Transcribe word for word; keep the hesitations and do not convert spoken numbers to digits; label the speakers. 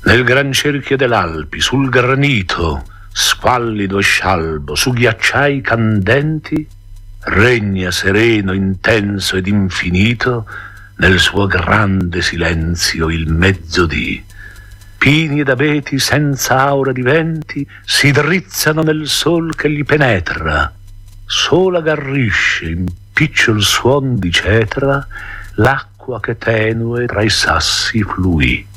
Speaker 1: Nel gran cerchio dell'Alpi, sul granito, squallido e scialbo, su ghiacciai candenti, regna sereno, intenso ed infinito, nel suo grande silenzio il mezzodì. Pini ed abeti senza aura di venti si drizzano nel sol che li penetra. Sola garrisce in picciol suon di cetra l'acqua che tenue tra i sassi fluì.